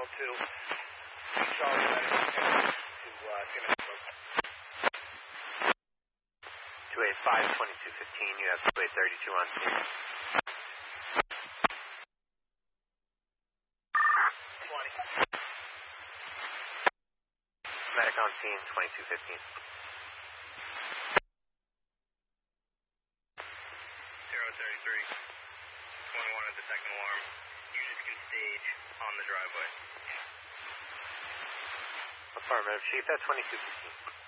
Channel 2. Charlie Medic to Timmins. 285-2215, you have 232 on scene. 20. Medic on scene, 2215. 033, 21 at the second alarm. Units can stage on the driveway. Affirmative, Chief, at 2215.